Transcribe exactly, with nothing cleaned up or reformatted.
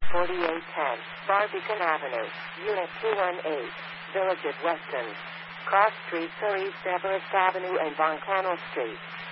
forty-eight ten, Barbican Avenue, Unit two one eight, Village at Weston. Cross Street, East Everest Avenue and Von Cannell Street.